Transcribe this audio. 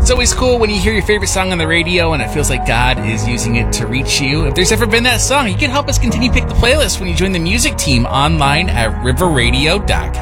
It's always cool when you hear your favorite song on the radio and it feels like God is using it to reach you. If there's ever been that song, you can help us continue pick the playlist when you join the music team online at riverradio.com.